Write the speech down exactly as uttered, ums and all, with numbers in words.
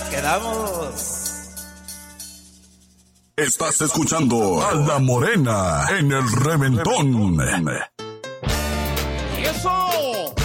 quedamos. Estás escuchando a La Morena en el Reventón. ¡Y eso!